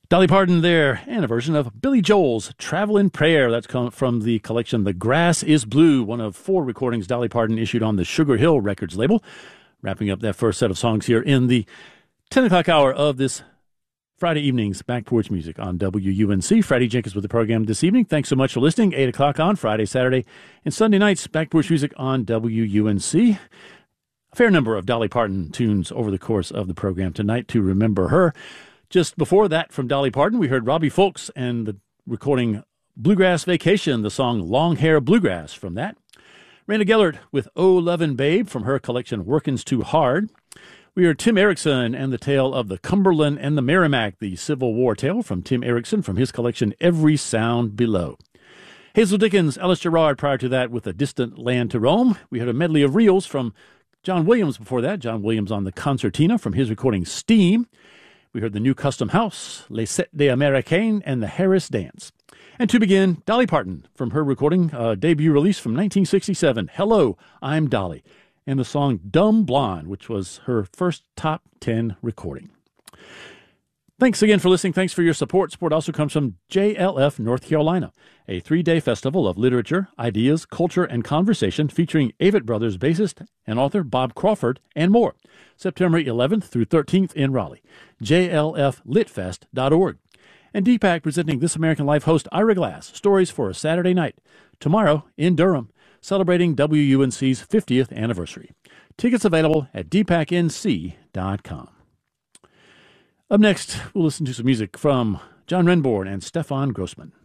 Dolly Parton there, and a version of Billy Joel's Travelin' Prayer. That's come from the collection The Grass is Blue, one of 4 recordings Dolly Parton issued on the Sugar Hill Records label. Wrapping up that first set of songs here in the 10 o'clock hour of this Friday evening's Back Porch Music on WUNC. Freddie Jenkins with the program this evening. Thanks so much for listening. 8 o'clock on Friday, Saturday, and Sunday nights, Back Porch Music on WUNC. A fair number of Dolly Parton tunes over the course of the program tonight to remember her. Just before that, from Dolly Parton, we heard Robbie Fulks and the recording Bluegrass Vacation, the song Long Hair Bluegrass from that. Randa Gellert with Oh Lovin' Babe from her collection Workin's Too Hard. We heard Tim Erickson and the tale of the Cumberland and the Merrimack, the Civil War tale from Tim Erickson from his collection Every Sound Below. Hazel Dickens, Alice Gerrard prior to that with A Distant Land to Roam. We heard a medley of reels from John Williams before that. John Williams on the concertina from his recording Steam. We heard the New Custom House, Les Sept des Américains, and the Harris Dance. And to begin, Dolly Parton from her recording, debut release from 1967, Hello, I'm Dolly, and the song Dumb Blonde, which was her first top 10 recording. Thanks again for listening. Thanks for your support. Support also comes from JLF North Carolina, a 3-day festival of literature, ideas, culture, and conversation featuring Avett Brothers bassist and author Bob Crawford and more. September 11th through 13th in Raleigh. JLFLitfest.org. And DPAC presenting This American Life host Ira Glass, Stories for a Saturday Night. Tomorrow in Durham, celebrating WUNC's 50th anniversary. Tickets available at dpacnc.com. Up next, we'll listen to some music from John Renbourn and Stefan Grossman.